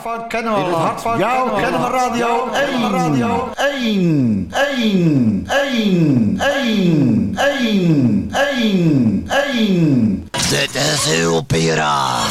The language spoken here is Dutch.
van Kennemerland. In het hart van jouw Kennemer Radio 1. Radio 1. 1. 1. 1. 1. 1. 1. Dit is uw piraat.